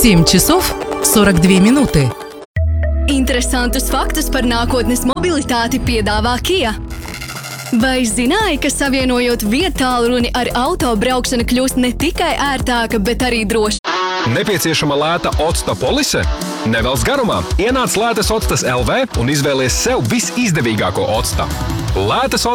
7 часов 42 минуты. Interesantus faktus par nākotnes mobilitāti piedāvā Kia. Vai zināji, ka savienojot viedtālruni ar auto braukšana kļūst ne tikai ērtāka, bet arī droša? Nepieciešama lēta Otsta polise? Nevelc garumā. Ienāc lētas Otstas LV un izvēlies sev visizdevīgāko Otsta. Lētas